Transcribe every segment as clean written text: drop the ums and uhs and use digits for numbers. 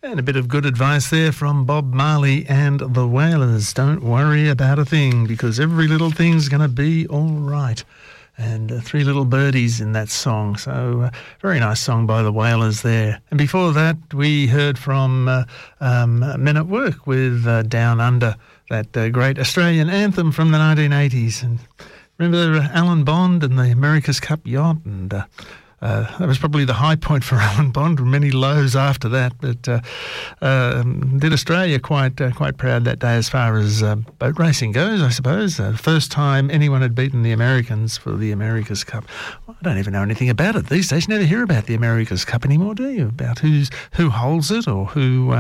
And a bit of good advice there from Bob Marley and the Wailers. Don't worry about a thing, because every little thing's going to be all right. And three little birdies in that song. So very nice song by the Wailers there. And before that, we heard from Men at Work with Down Under, that great Australian anthem from the 1980s. And remember Alan Bond and the America's Cup yacht, and that was probably the high point for Alan Bond. Many lows after that, but did Australia quite proud that day as far as boat racing goes, I suppose. The first time anyone had beaten the Americans for the America's Cup. Well, I don't even know anything about it these days. You never hear about the America's Cup anymore, do you? About who holds it, or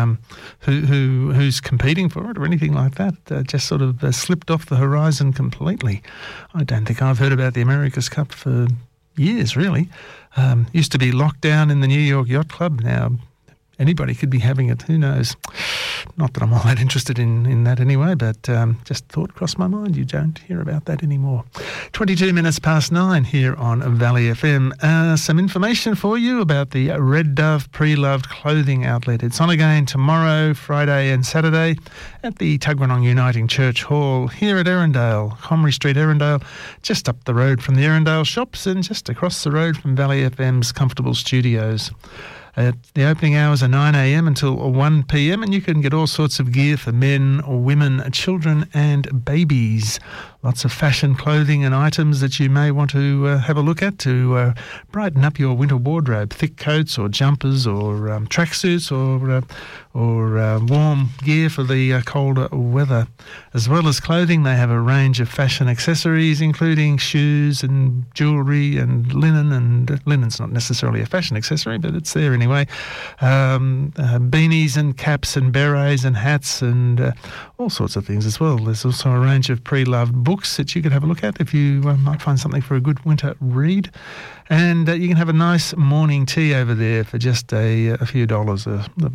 who's competing for it, or anything like that. Just sort of slipped off the horizon completely. I don't think I've heard about the America's Cup for years, really. Used to be locked down in the New York Yacht Club. Now anybody could be having it. Who knows? Not that I'm all that interested in that anyway, but just thought crossed my mind. You don't hear about that anymore. 22 minutes past 9 here on Valley FM. Some information for you about the Red Dove Pre-Loved Clothing Outlet. It's on again tomorrow, Friday and Saturday at the Tuggeranong Uniting Church Hall here at Erindale, Comrie Street, Erindale, just up the road from the Erindale shops and just across the road from Valley FM's Comfortable Studios. The opening hours are 9 a.m. until 1 p.m, and you can get all sorts of gear for men, or women, children and babies. Lots of fashion clothing and items that you may want to have a look at to brighten up your winter wardrobe. Thick coats or jumpers or tracksuits or warm gear for the colder weather. As well as clothing, they have a range of fashion accessories, including shoes and jewellery and linen. And linen's not necessarily a fashion accessory, but it's there anyway. Beanies and caps and berets and hats and all sorts of things as well. There's also a range of pre-loved books that you could have a look at if you might find something for a good winter read. And you can have a nice morning tea over there for just a few dollars.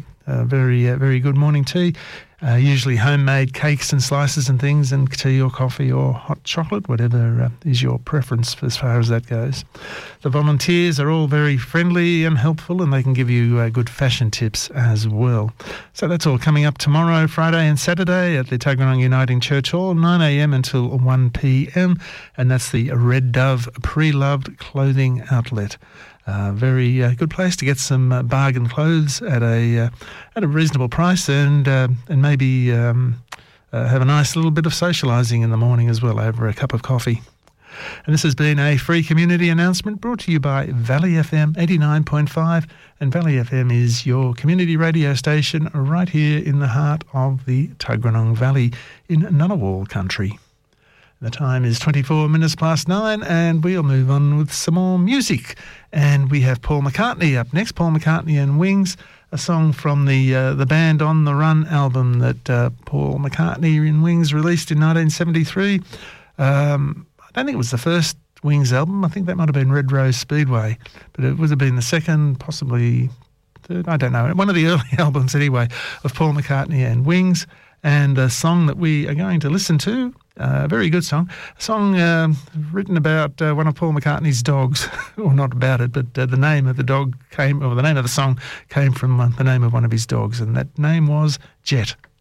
Very good morning tea. Usually homemade cakes and slices and things, and tea or coffee or hot chocolate, whatever is your preference as far as that goes. The volunteers are all very friendly and helpful, and they can give you good fashion tips as well. So that's all coming up tomorrow, Friday and Saturday at the Tuggeranong Uniting Church Hall, 9 a.m. until 1 p.m, and that's the Red Dove Pre-Loved Clothing Outlet. Very good place to get some bargain clothes at a reasonable price, and maybe have a nice little bit of socialising in the morning as well over a cup of coffee. And this has been a free community announcement brought to you by Valley FM 89.5, and Valley FM is your community radio station right here in the heart of the Tuggeranong Valley in Ngunnawal country. The time is 24 minutes past 9, and we'll move on with some more music. And we have Paul McCartney up next. Paul McCartney and Wings, a song from the Band on the Run album that Paul McCartney and Wings released in 1973. I don't think it was the first Wings album. I think that might have been Red Rose Speedway, but it would have been the second, possibly third, I don't know. One of the early albums anyway of Paul McCartney and Wings. And the song that we are going to listen to, a very good song, a song written about one of Paul McCartney's dogs, or not about it, but the name of the dog came, or the name of the song came from the name of one of his dogs, and that name was Jet.